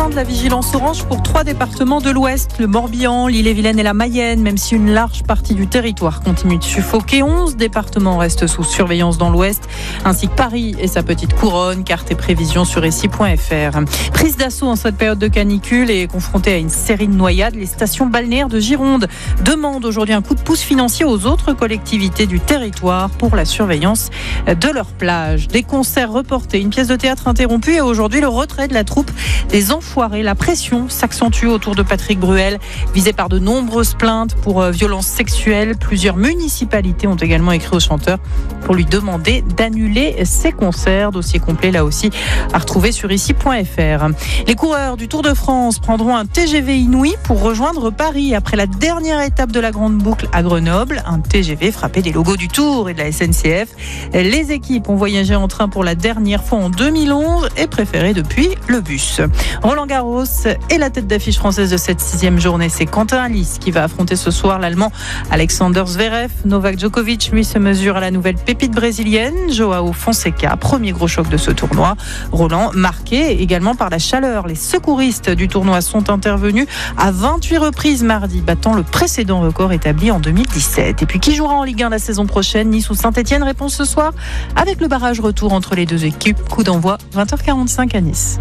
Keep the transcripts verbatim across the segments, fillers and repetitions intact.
fin de la vigilance orange pour trois départements de l'Ouest, le Morbihan, l'Ille-et-Vilaine et la Mayenne, même si une large partie du territoire continue de suffoquer. onze départements restent sous surveillance dans l'Ouest, ainsi que Paris et sa petite couronne. Carte et prévision sur récit point f r. Prise d'assaut en cette période de canicule et confrontée à une série de noyades, les stations balnéaires de Gironde demandent aujourd'hui un coup de pouce financier aux autres collectivités du territoire pour la surveillance de leurs plages. Des concerts reportés, une pièce de théâtre interrompue et aujourd'hui le retrait de la troupe des Enfoirés. La pression s'accentue autour de Patrick Bruel, visé par de nombreuses plaintes pour violences sexuelles. Plusieurs municipalités ont également écrit au chanteur pour lui demander d'annuler ses concerts. Dossier complet là aussi à retrouver sur ici point f r. Les coureurs du Tour de France prendront un T G V inouï pour rejoindre Paris après la dernière étape de la grande boucle à Grenoble. Un T G V frappé des logos du Tour et de la S N C F. Les équipes ont voyagé en train pour la dernière fois en deux mille onze et préféré depuis le bus. Roland Garros est la tête d'affiche française de cette sixième journée. C'est Quentin Alice qui va affronter ce soir l'Allemand Alexander Zverev. Novak Djokovic, lui, se mesure à la nouvelle pépite brésilienne, Joao Fonseca. Premier gros choc de ce tournoi. Roland marqué également par la chaleur. Les secouristes du tournoi sont intervenus à vingt-huit reprises mardi, battant le précédent record établi en deux mille dix-sept. Et puis qui jouera en Ligue un la saison prochaine? Nice ou Saint-Etienne? Réponse ce soir avec le barrage retour entre les deux équipes. Coup d'envoi vingt heures quarante-cinq à Nice.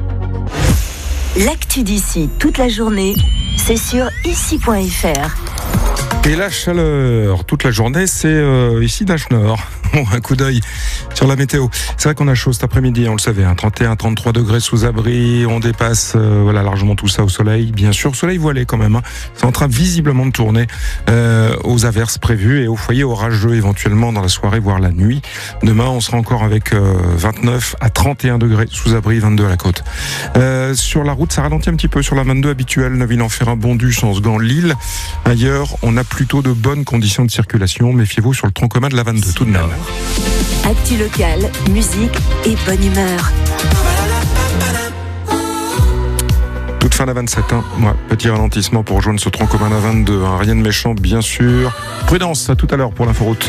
L'actu d'ici toute la journée, c'est sur ici point f r. Et la chaleur toute la journée, c'est euh, ici d'Achenor. Un coup d'œil sur la météo. C'est vrai qu'on a chaud cet après-midi, on le savait, hein, trente et un à trente-trois degrés sous abri, on dépasse euh, voilà, largement tout ça au soleil. Bien sûr, soleil voilé quand même. Hein. C'est en train visiblement de tourner euh, aux averses prévues et au foyer orageux éventuellement dans la soirée, voire la nuit. Demain, on sera encore avec euh, vingt-neuf à trente et un degrés sous abri, vingt-deux à la côte. Euh, sur la route, ça ralentit un petit peu sur la vingt-deux habituelle, Neuville-en-Ferrain, Bondu, Sens-Gand, Lille. Ailleurs, on a plutôt de bonnes conditions de circulation. Méfiez-vous sur le tronc commun de la vingt-deux tout de même. Actu locale, musique et bonne humeur. Toute fin la vingt-sept, hein. Ouais, petit ralentissement pour rejoindre ce tronc commun à vingt-deux. Hein. Rien de méchant, bien sûr. Prudence, à tout à l'heure pour l'inforoute.